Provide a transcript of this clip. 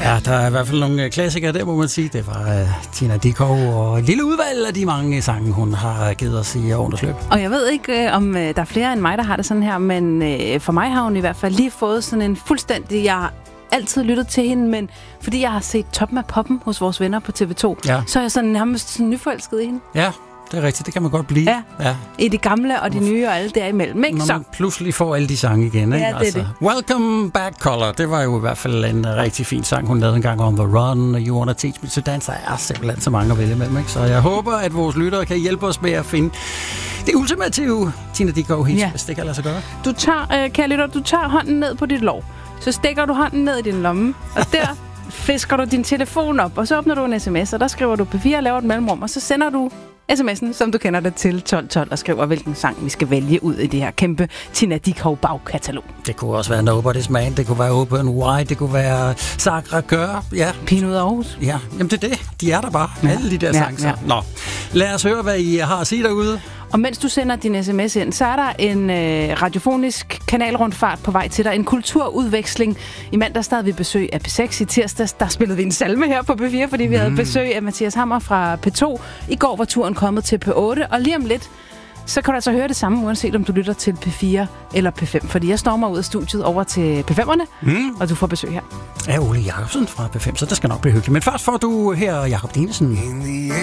Ja, der er i hvert fald nogle klassikere der, må man sige. Det var Tina Dickow og et lille udvalg af de mange sange, hun har givet os i årenes løb. Og jeg ved ikke, om der er flere end mig, der har det sådan her, men for mig har hun i hvert fald lige fået sådan en fuldstændig... Jeg har altid lyttet til hende, men fordi jeg har set Toppen af Poppen hos vores venner på TV2, så er jeg sådan nærmest sådan nyforelsket i hende. Ja, det er rigtigt. Det kan man godt blive. Ja. I det gamle og det nye og alt derimellem. Ikke? Når man pludselig får alle de sange igen. Ikke? Ja, det er det. Welcome Back Color. Det var jo i hvert fald en rigtig fin sang, hun lavede en gang On The Run, og You Wanna Teach Me To Dance. Der er simpelthen så mange at vælge mellem. Ikke? Så jeg håber, at vores lyttere kan hjælpe os med at finde det ultimative Tina Dickow hits, hvis det kan lade sig gøre. Du tager, kære lytter, du tager hånden ned på dit lår. Så stikker du hånden ned i din lomme, og der fisker du din telefon op, og så åbner du en sms, og der skriver du P4 og laver et mellemrum, og så sender du sms'en, som du kender det, til 1212 og skriver, hvilken sang vi skal vælge ud i det her kæmpe Tina Dickow bagkatalog. Det kunne også være Nobody's Man, det kunne være Open Wide, det kunne være Sacre Coeur, ja. Pin ud af Aarhus. Ja, jamen det er det. De er der bare, alle de der sange. Ja. Nå, lad os høre, hvad I har at sige derude. Og mens du sender din sms ind, så er der en radiofonisk kanalrundfart på vej til dig. En kulturudveksling. I mandags havde vi besøg af P6. I tirsdags, der spillede vi en salme her på P4, fordi vi havde besøg af Mathias Hammer fra P2. I går var turen kommet til P8, og lige om lidt, så kan du altså høre det samme, uanset om du lytter til P4 eller P5. Fordi jeg stormer ud af studiet over til P5'erne, og du får besøg her. Ja, Ole Jacobsen fra P5, så det skal nok blive hyggeligt. Men først får du her Jakob Dinesen.